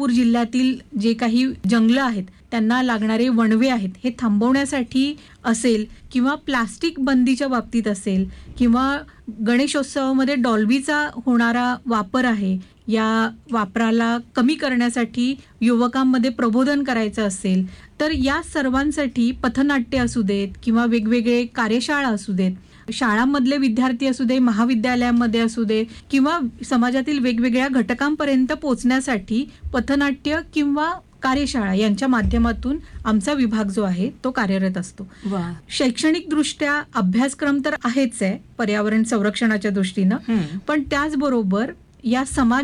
सोलापूर जिल्ह्यातील जे काही जंगलं आहेत, त्यांना लागणारे वणवे आहेत, हे थांबवण्यासाठी असेल किंवा प्लास्टिक बंदीच्या बाबतीत असेल किंवा गणेशोत्सवामध्ये डॉल्बीचा होणारा वापर आहे, या वापराला कमी करण्यासाठी युवकांमध्ये प्रबोधन करायचं असेल, तर या सर्वांसाठी पथनाट्य असू देत किंवा वेगवेगळे कार्यशाळा असू देत, शाळांमधले विद्यार्थी असू दे, महाविद्यालयांमध्ये असू दे किंवा समाजातील वेगवेगळ्या घटकांपर्यंत पोहोचण्यासाठी पथनाट्य किंवा कार्यशाळा यांच्या माध्यमातून आमचा विभाग जो आहे तो कार्यरत असतो. शैक्षणिक दृष्ट्या अभ्यासक्रम तर आहेच आहे पर्यावरण संरक्षणाच्या दृष्टीनं, पण त्याचबरोबर या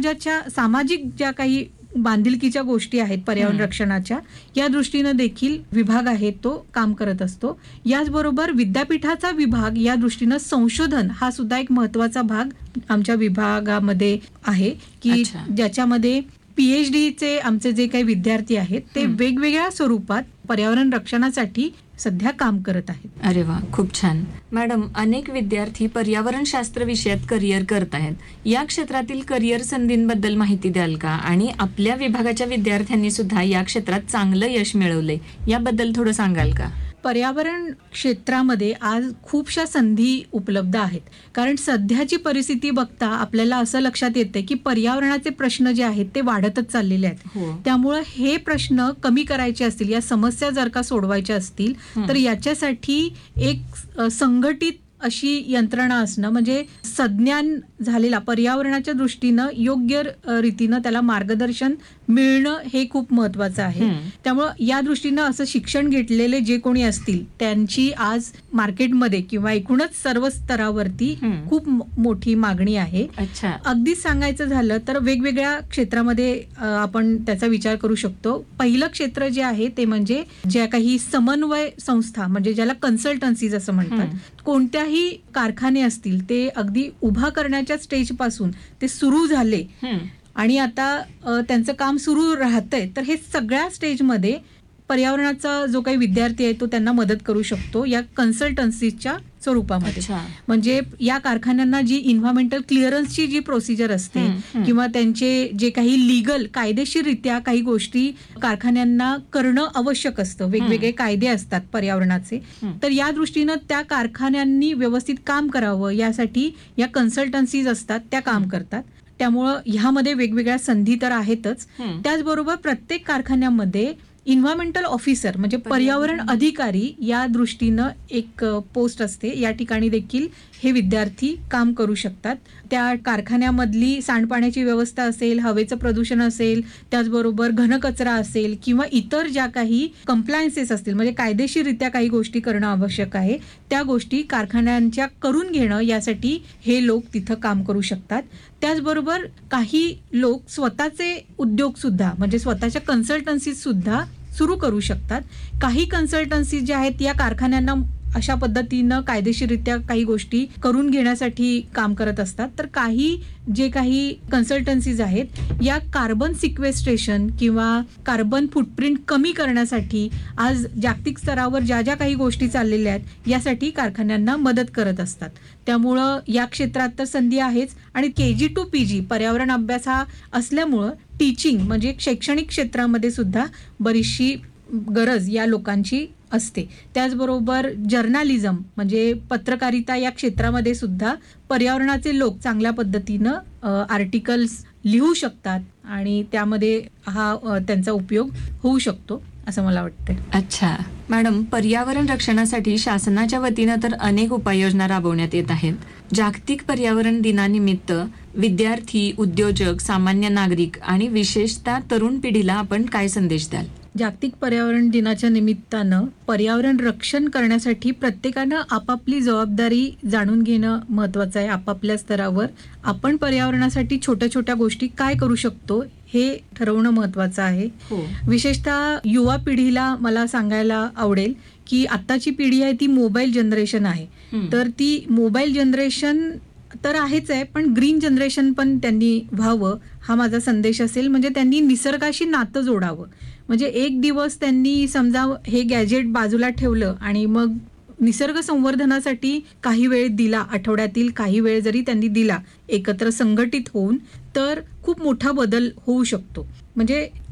सामाजिक ज्या काही बांधिलकीच्या गोष्टी आहेत पर्यावरण रक्षणाच्या, या दृष्टीनं देखील विभाग आहे तो काम करत असतो. याचबरोबर विद्यापीठाचा विभाग या दृष्टीनं संशोधन हा सुद्धा एक महत्वाचा भाग आमच्या विभागामध्ये आहे की ज्याच्यामध्ये PhDचे आमचे जे काही विद्यार्थी आहेत ते वेगवेगळ्या स्वरूपात पर्यावरण रक्षणासाठी सध्या काम करत आहेत. अरे वा, खूप छान. मॅडम, अनेक विद्यार्थी पर्यावरण शास्त्र विषयात करिअर करत आहेत. या क्षेत्रातील करिअर संधींबद्दल माहिती द्याल का? आणि आपल्या विभागाच्या विद्यार्थ्यांनी सुद्धा या क्षेत्रात चांगलं यश मिळवलंय, याबद्दल थोडं सांगाल का? पर्यावरण क्षेत्रामध्ये आज खूपशा संधी उपलब्ध आहेत. कारण सध्याची परिस्थिती बघता आपल्याला असं लक्षात येते की पर्यावरणाचे प्रश्न जे आहेत ते वाढतच चाललेले आहेत. त्यामुळं हे प्रश्न कमी करायचे असतील, या समस्या जर का सोडवायच्या असतील, तर याच्यासाठी एक संघटित अशी यंत्रणा असणं, म्हणजे सज्ञान झालेला पर्यावरणाच्या दृष्टीनं योग्य रीतीनं त्याला मार्गदर्शन मिळणं हे खूप महत्वाचं आहे. त्यामुळं या दृष्टीनं असं शिक्षण घेतलेले जे कोणी असतील त्यांची आज मार्केटमध्ये किंवा एकूणच सर्व स्तरावरती खूप मोठी मागणी आहे. अगदीच सांगायचं झालं तर वेगवेगळ्या क्षेत्रामध्ये आपण त्याचा विचार करू शकतो. पहिलं क्षेत्र जे आहे ते म्हणजे ज्या काही समन्वय संस्था, म्हणजे ज्याला कन्सल्टन्सीज असं म्हणतात, कोणत्याही कारखाने असतील ते अगदी उभा करण्याच्या स्टेज पासून ते सुरू झाले आणि आता त्यांचं काम सुरू राहतंय, तर हे सगळ्या स्टेजमध्ये पर्यावरणाचा जो काही विद्यार्थी आहे तो त्यांना मदत करू शकतो या कन्सल्टन्सीच्या स्वरूपामध्ये. म्हणजे या कारखान्यांना जी इन्व्हायरमेंटल क्लिअरन्सची जी प्रोसिजर असते किंवा त्यांचे जे काही लीगल कायदेशीररित्या काही गोष्टी कारखान्यांना करणं आवश्यक असतं, वेगवेगळे कायदे असतात पर्यावरणाचे, तर या दृष्टीनं त्या कारखान्यांनी व्यवस्थित काम करावं यासाठी या कन्सल्टन्सीज असतात त्या काम करतात. त्यामुळं ह्यामध्ये वेगवेगळ्या संधी तर आहेतच. त्याचबरोबर प्रत्येक कारखान्यामध्ये इन्व्हायरमेंटल ऑफिसर म्हणजे पर्यावरण अधिकारी या दृष्टीनं एक पोस्ट असते. या ठिकाणी देखील हे विद्यार्थी काम करू शकतात. त्या कारखान्यामधली सांडपाण्याची व्यवस्था असेल, हवेचं प्रदूषण असेल, त्याचबरोबर घनकचरा असेल किंवा इतर ज्या काही कंप्लायन्सेस असतील, म्हणजे कायदेशीररित्या काही गोष्टी करणं आवश्यक आहे, त्या गोष्टी कारखान्यांच्या करून घेणं यासाठी हे लोक तिथं काम करू शकतात. त्याचबरोबर काही लोक स्वतःचे उद्योग सुद्धा म्हणजे स्वतःच्या कन्सल्टन्सीज सुद्धा सुरू करू शकतात. काही कन्सल्टन्सी ज्या आहेत या कारखान्यांना अशा पद्धतीनं कायदेशीररित्या काही गोष्टी करून घेण्यासाठी काम करत असतात, तर काही जे काही कन्सल्टन्सीज आहेत या कार्बन सिक्वेस्ट्रेशन किंवा कार्बन फुटप्रिंट कमी करण्यासाठी आज जागतिक स्तरावर ज्या ज्या काही गोष्टी चाललेल्या आहेत यासाठी कारखान्यांना मदत करत असतात. त्यामुळं या क्षेत्रात तर संधी आहेच. आणि KG to PG पर्यावरण अभ्यास हा असल्यामुळं टीचिंग म्हणजे शैक्षणिक क्षेत्रामध्ये सुद्धा बरीचशी गरज या लोकांची असते. त्याचबरोबर जर्नालिझम म्हणजे पत्रकारिता या क्षेत्रामध्ये सुद्धा पर्यावरणाचे लोक चांगल्या पद्धतीनं आर्टिकल्स लिहू शकतात आणि त्यामध्ये हा त्यांचा उपयोग होऊ शकतो असं मला वाटतं. अच्छा मॅडम, पर्यावरण रक्षणासाठी शासनाच्या वतीनं तर अनेक उपाययोजना राबवण्यात येत आहेत. जागतिक पर्यावरण दिनानिमित्त विद्यार्थी, उद्योजक, सामान्य नागरिक आणि विशेषतः तरुण पिढीला आपण काय संदेश द्याल? जागतिक पर्यावरण दिनाच्या निमित्तानं पर्यावरण रक्षण करण्यासाठी प्रत्येकानं आपापली जबाबदारी जाणून घेणं महत्वाचं आहे. आपापल्या स्तरावर आपण पर्यावरणासाठी छोट्या छोट्या गोष्टी काय करू शकतो हे ठरवणं महत्वाचं आहे. विशेषतः युवा पिढीला मला सांगायला आवडेल की आत्ताची पिढी आहे ती मोबाईल जनरेशन आहे. तर ती मोबाईल जनरेशन तर आहेच आहे, पण ग्रीन जनरेशन पण त्यांनी व्हावं हा माझा संदेश असेल. म्हणजे त्यांनी निसर्गाशी नातं जोडावं. म्हणजे एक दिवस त्यांनी समजा हे गॅजेट बाजूला ठेवलं आणि मग निसर्ग संवर्धनासाठी काही वेळ दिला, आठवड्यातील काही वेळ जरी त्यांनी दिला एकत्र संघटित होऊन, तर खूप मोठा बदल होऊ शकतो. म्हणजे